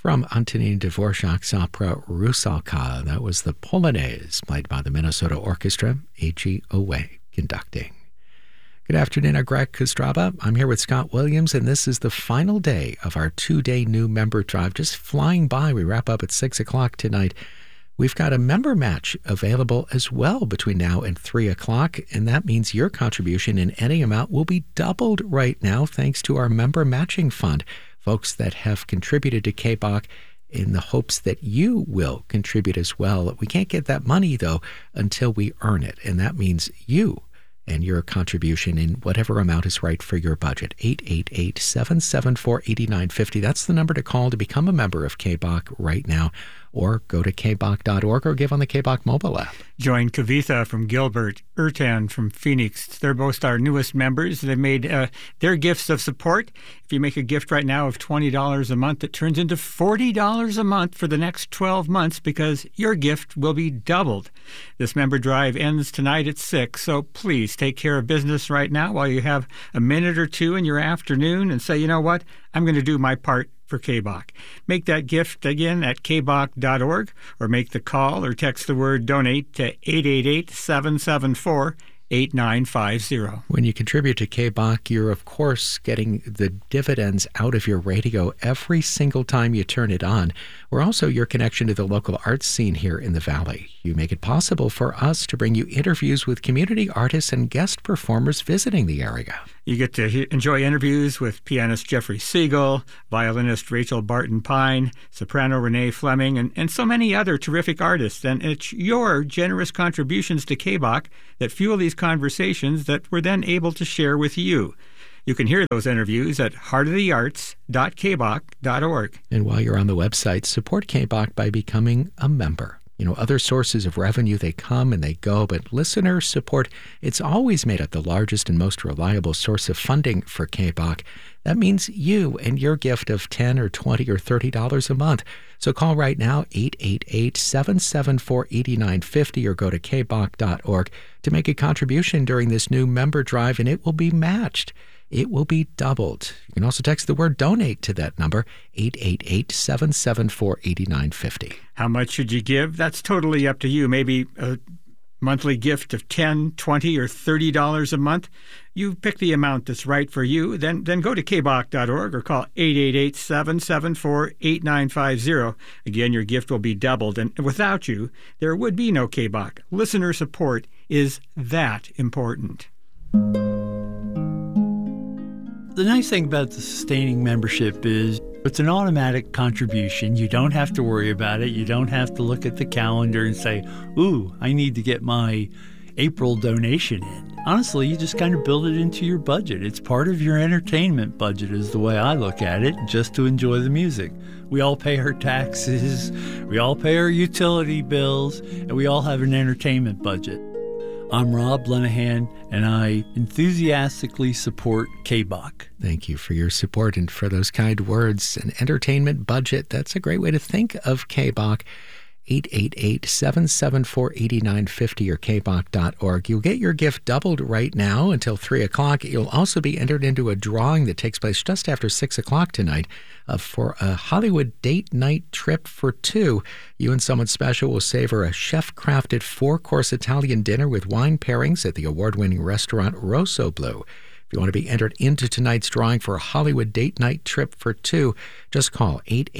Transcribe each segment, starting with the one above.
From Antonin Dvorak's opera Rusalka, that was the Polonaise, played by the Minnesota Orchestra, A.G. Owe conducting. Good afternoon, I'm Greg Kostraba. I'm here with Scott Williams, and this is the final day of our 2-day new member drive. Just flying by. We wrap up at 6 o'clock tonight. We've got a member match available as well between now and 3 o'clock, and that means your contribution in any amount will be doubled right now thanks to our member matching fund. Folks that have contributed to KBOC in the hopes that you will contribute as well. We can't get that money, though, until we earn it, and that means you and your contribution in whatever amount is right for your budget. 888-774-8950. That's the number to call to become a member of KBOC right now, or go to kbok.org or give on the KBOC mobile app. Join Kavitha from Gilbert, Ertan from Phoenix. They're both our newest members. They've made their gifts of support. If you make a gift right now of $20 a month, it turns into $40 a month for the next 12 months because your gift will be doubled. This member drive ends tonight at 6, so please take care of business right now while you have a minute or two in your afternoon and say, you know what, I'm going to do my part for KBOC. Make that gift again at kbok.org or make the call or text the word donate to 888-774-8950. When you contribute to KBOC, you're of course getting the dividends out of your radio every single time you turn it on. We're also your connection to the local arts scene here in the Valley. You make it possible for us to bring you interviews with community artists and guest performers visiting the area. You get to enjoy interviews with pianist Jeffrey Siegel, violinist Rachel Barton-Pine, soprano Renee Fleming, and so many other terrific artists. And it's your generous contributions to KBOC that fuel these conversations that we're then able to share with you. You can hear those interviews at heartofthearts.kbok.org. And while you're on the website, support KBOC by becoming a member. You know, other sources of revenue, they come and they go, but listener support, it's always made up the largest and most reliable source of funding for KBOC. That means you and your gift of $10 or $20 or $30 a month. So call right now, 888-774-8950, or go to kbok.org to make a contribution during this new member drive, and it will be matched. It will be doubled. You can also text the word donate to that number, 888-774-8950. How much should you give? That's totally up to you. Maybe a monthly gift of $10, $20, or $30 a month. You pick the amount that's right for you. Then go to kbok.org or call 888-774-8950. Again, your gift will be doubled. And without you, there would be no KBOC. Listener support is that important. The nice thing about the sustaining membership is it's an automatic contribution. You don't have to worry about it. You don't have to look at the calendar and say, ooh, I need to get my April donation in. Honestly, you just kind of build it into your budget. It's part of your entertainment budget is the way I look at it, just to enjoy the music. We all pay our taxes, we all pay our utility bills, and we all have an entertainment budget. I'm Rob Lenahan, and I enthusiastically support KBOC. Thank you for your support and for those kind words. An entertainment budget, that's a great way to think of KBOC. 888-774-8950 or kbok.org. You'll get your gift doubled right now until 3 o'clock. You'll also be entered into a drawing that takes place just after 6 o'clock tonight for a Hollywood date night trip for two. You and someone special will savor a chef-crafted 4-course Italian dinner with wine pairings at the award-winning restaurant Rosso Blu. If you want to be entered into tonight's drawing for a Hollywood date night trip for two, just call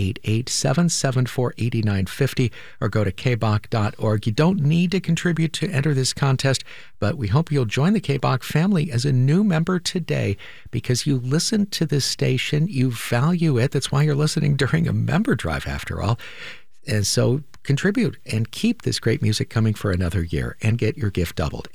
888-774-8950 or go to kbok.org. You don't need to contribute to enter this contest, but we hope you'll join the KBOC family as a new member today because you listen to this station, you value it. That's why you're listening during a member drive, after all. And so contribute and keep this great music coming for another year and get your gift doubled.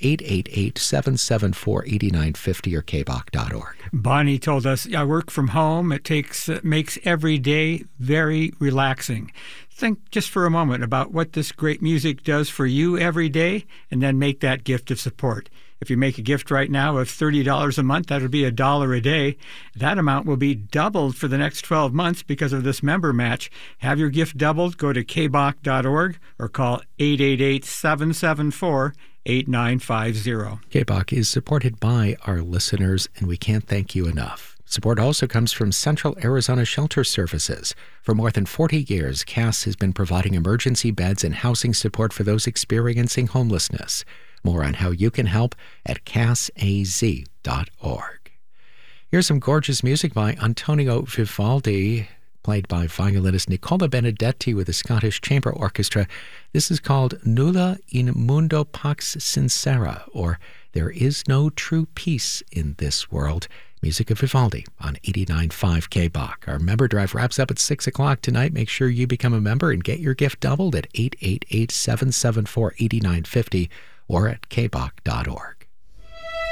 888-774-8950 or kbok.org. Bonnie told us, I work from home. It makes every day very relaxing. Think just for a moment about what this great music does for you every day and then make that gift of support. If you make a gift right now of $30 a month, that would be $1 a day. That amount will be doubled for the next 12 months because of this member match. Have your gift doubled? Go to kbok.org or call 888-774-8950. KBOC Support also comes from Central Arizona Shelter Services. For more than 40 years, CAS has been providing emergency beds and housing support for those experiencing homelessness. More on how you can help at casaz.org. Here's some gorgeous music by Antonio Vivaldi, played by violinist Nicola Benedetti with the Scottish Chamber Orchestra. This is called Nulla in Mundo Pax Sincera, or There Is No True Peace in This World. Music of Vivaldi on 89.5 KBOK. Our member drive wraps up at 6 o'clock tonight. Make sure you become a member and get your gift doubled at 888-774-8950 or at kbok.org.